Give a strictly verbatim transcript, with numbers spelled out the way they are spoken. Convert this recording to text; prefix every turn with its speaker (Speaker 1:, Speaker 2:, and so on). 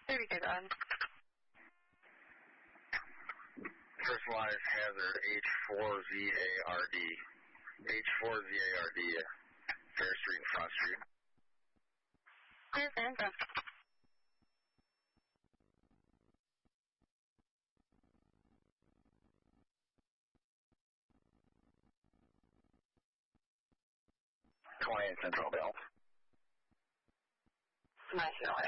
Speaker 1: thirty-two, go ahead.
Speaker 2: Personalized hazard H four Z A R D. H four Z A R D, Fair Street and Front Street.
Speaker 1: Understand, go.
Speaker 2: twenty-eight Central Bell.
Speaker 1: Nice, you know,